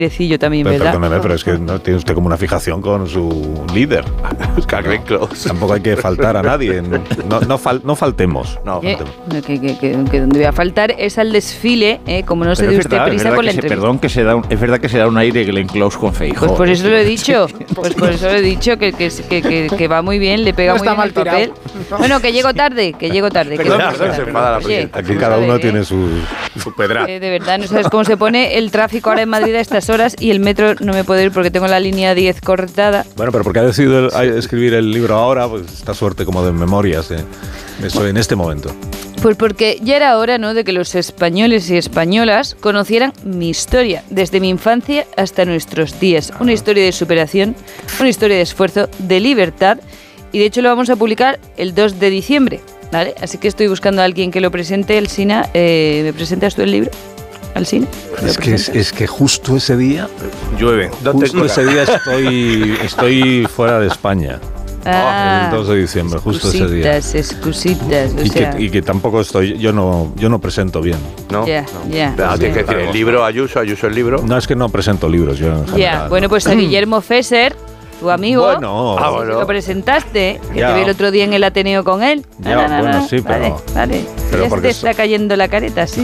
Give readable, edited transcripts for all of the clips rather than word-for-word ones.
también, pero, ¿verdad? Perdóneme, pero es que no tiene usted como una fijación con su líder. Glenn Close. Tampoco hay que faltar a nadie. No faltemos. No, faltemos. Que donde voy a faltar es al desfile, como no se dé usted prisa con la entrevista. Perdón, es verdad que se da un aire Glenn Close con Feijóo. Pues por eso lo he dicho. Pues por eso lo he dicho, que va muy bien, le pega No muy está bien el mal papel. Bueno, que llego tarde. Perdón, se enfada la presidenta. Aquí cada uno tiene su pedra. De verdad, no sabes cómo se pone el tráfico ahora en Madrid a estas horas y el metro no me puedo ir porque tengo la línea 10 cortada. Bueno, pero porque ha decidido escribir el libro ahora, pues esta suerte como de memorias, eso en este momento. Pues porque ya era hora, ¿no?, de que los españoles y españolas conocieran mi historia, desde mi infancia hasta nuestros días. Una historia de superación, una historia de esfuerzo, de libertad, y de hecho lo vamos a publicar el 2 de diciembre, ¿vale? Así que estoy buscando a alguien que lo presente. Alsina, ¿me presentas tú el libro? Alsina. Es que justo ese día, Llueve. justo ese día estoy fuera de España. El 2 de diciembre, justo ese día. Excusitas, Y que tampoco yo no presento bien. No. Ya. Tienes que decir el libro, Ayuso el libro. No, es que no presento libros yo en general. Ya, bueno, pues a Guillermo Fesser, tu amigo, Bueno. lo presentaste, que Ya. te vi el otro día en el Ateneo con él. Ya, sí, pero... Vale. Pero Ya se porque te está cayendo la careta, sí.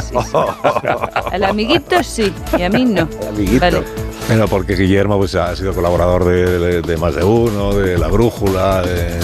Al amiguito sí, y a mí no. Vale. Bueno, porque Guillermo pues, ha sido colaborador de Más de Uno, de La Brújula,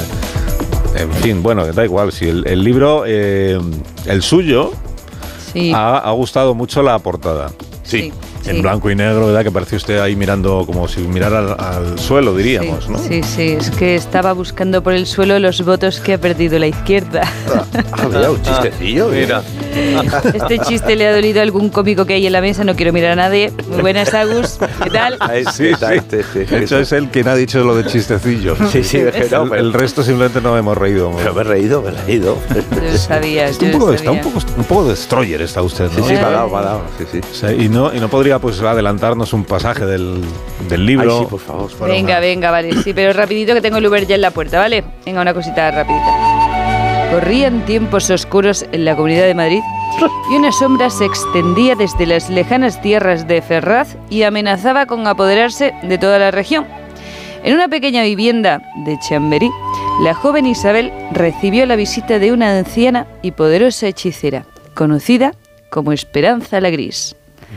en fin, bueno, da igual. Si el libro, el suyo, Sí. ha gustado mucho la portada. Sí. En blanco y negro, ¿verdad? Que parecía usted ahí mirando como si mirara al suelo, diríamos, ¿no? Sí, es que estaba buscando por el suelo los votos que ha perdido la izquierda. Mira, un chistecillo. Mira. Este chiste le ha dolido a algún cómico que hay en la mesa, no quiero mirar a nadie. Muy buenas, Agus, ¿qué tal? Sí. De hecho, es el quien ha dicho lo de chistecillo. Sí, El resto simplemente no hemos reído. Pero me he reído. Yo lo sabía, Está un poco destroyer está usted, ¿no? Sí, me ha dado. Sí. O sea, y no podría pues adelantarnos un pasaje del libro. Ay, sí, por favor. Venga, vale, sí, pero rapidito que tengo el Uber ya en la puerta, ¿vale? Venga, una cosita rapidita. Corrían tiempos oscuros en la Comunidad de Madrid y una sombra se extendía desde las lejanas tierras de Ferraz y amenazaba con apoderarse de toda la región. En una pequeña vivienda de Chamberí, la joven Isabel recibió la visita de una anciana y poderosa hechicera, conocida como Esperanza la Gris.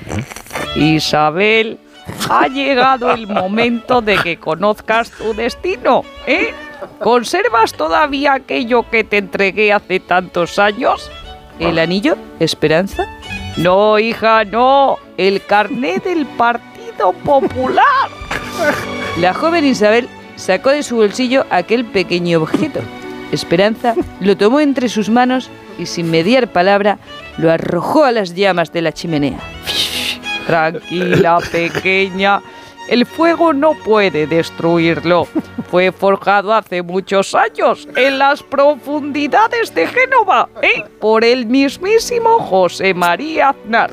Isabel, ha llegado el momento de que conozcas tu destino, ¿eh? ¿Conservas todavía aquello que te entregué hace tantos años? ¿El anillo, Esperanza? No, hija, no. El carné del Partido Popular. La joven Isabel sacó de su bolsillo aquel pequeño objeto. Esperanza lo tomó entre sus manos y sin mediar palabra lo arrojó a las llamas de la chimenea. Tranquila, pequeña. El fuego no puede destruirlo. Fue forjado hace muchos años en las profundidades de Génova, por el mismísimo José María Aznar.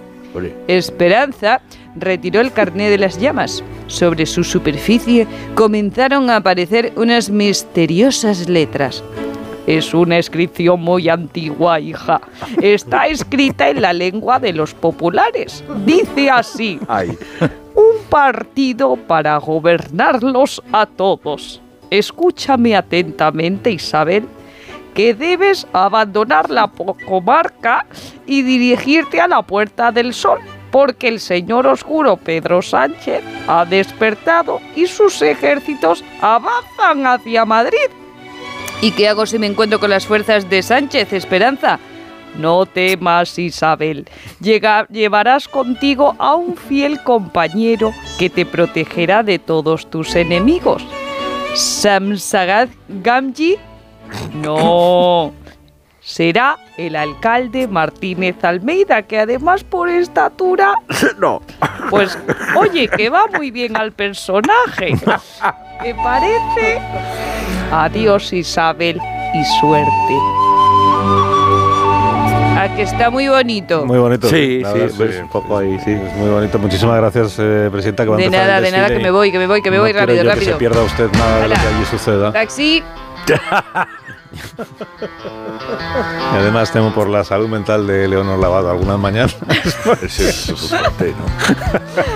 Esperanza retiró el carné de las llamas. Sobre su superficie comenzaron a aparecer unas misteriosas letras. Es una inscripción muy antigua, hija. Está escrita en la lengua de los populares. Dice así: un partido para gobernarlos a todos. Escúchame atentamente, Isabel, que debes abandonar la comarca y dirigirte a la Puerta del Sol, porque el señor oscuro Pedro Sánchez ha despertado y sus ejércitos avanzan hacia Madrid. ¿Y qué hago si me encuentro con las fuerzas de Sánchez, Esperanza? No temas, Isabel. Llevarás contigo a un fiel compañero que te protegerá de todos tus enemigos. ¿Samsagad Gamji? No. Será el alcalde Martínez Almeida, que además por estatura... No. Pues, oye, que va muy bien al personaje. ¿Te parece? Adiós, Isabel, y suerte. ¿A que está muy bonito? Muy bonito. Sí, un poco ahí, sí. Es muy bonito. Muchísimas gracias, presidenta. Que va a empezar el De nada, que me voy, no rápido. quiero que se pierda usted nada de lo que allí suceda. Taxi. Y además temo por la salud mental de Leonor Lavado algunas mañanas. Eso es fuerte, ¿no?